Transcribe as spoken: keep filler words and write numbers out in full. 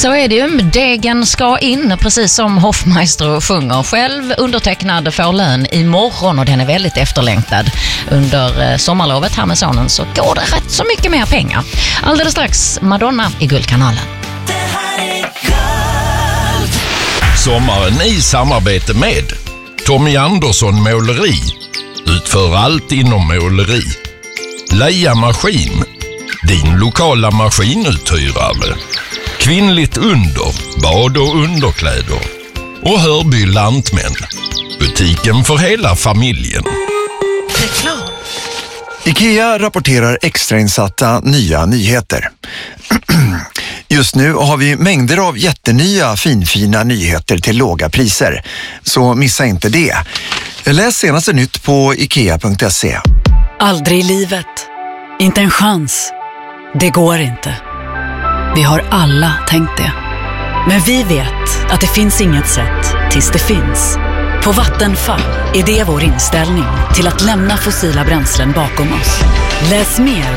Så är det ju. Degen ska in, precis som Hoffmeister sjunger. Själv undertecknad får lön imorgon och den är väldigt efterlängtad. Under sommarlovet här med sonen så går det rätt så mycket mer pengar. Alldeles strax Madonna i Guldkanalen. Det här är Guld. Sommaren i samarbete med Tommy Andersson Måleri. Utför allt inom måleri. Leia Maskin, din lokala maskinuthyrare. Kvinnligt under, bad och underkläder. Och Hörby Lantmän, butiken för hela familjen. Reklam. IKEA rapporterar extrainsatta nya nyheter. Just nu har vi mängder av jättenya finfina nyheter till låga priser. Så missa inte det. Läs senaste nytt på ikea punkt se. Aldrig i livet. Inte en chans. Det går inte. Vi har alla tänkt det. Men vi vet att det finns inget sätt tills det finns. På Vattenfall är det vår inställning till att lämna fossila bränslen bakom oss. Läs mer